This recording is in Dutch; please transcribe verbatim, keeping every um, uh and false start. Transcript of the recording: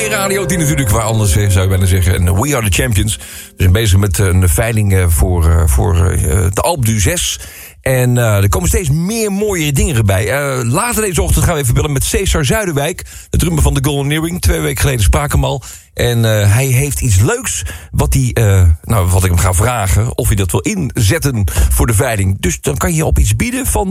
je Radio tien natuurlijk, waar anders zou je bijna zeggen. En We Are The Champions. We zijn bezig met een veiling voor, voor de Alpe d'Huez. En uh, er komen steeds meer mooie dingen erbij. Uh, later deze ochtend gaan we even bellen met Cesar Zuiderwijk, de drummer van de Golden Earring. Twee weken geleden spraken hem al. En uh, hij heeft iets leuks wat, hij, uh, nou, wat ik hem ga vragen. Of hij dat wil inzetten voor de veiling. Dus dan kan je op iets bieden van